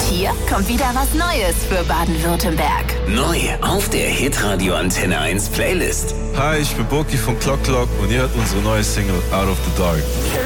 hier kommt wieder was Neues für Baden-Württemberg. Neu auf der Hitradio Antenne 1 Playlist. Hi, ich bin Boki von Clock Clock und ihr hört unsere neue Single Out of the Dark.